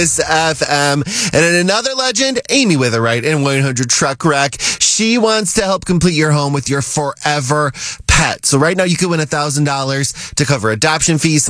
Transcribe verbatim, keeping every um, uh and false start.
F M. And in another legend, Amy Witherite in one eight hundred Truck Wreck. She wants to help complete your home with your forever pet. So right now you could win one thousand dollars to cover adoption fees,